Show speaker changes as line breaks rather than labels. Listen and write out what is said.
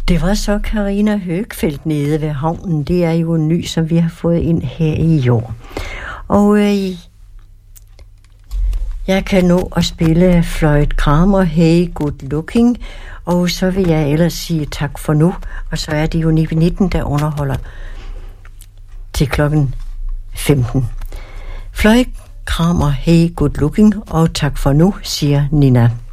Det var så Carina Høgfeldt nede ved havnen. Det er jo en ny, som vi har fået ind her i år. Og jeg kan nå at spille Floyd Kramer, Hey Good Looking. Og så vil jeg ellers sige tak for nu. Og så er det jo Nivi 19, der underholder til klokken 15. Floyd Kramer, Hey Good Looking. Og tak for nu, siger Nina.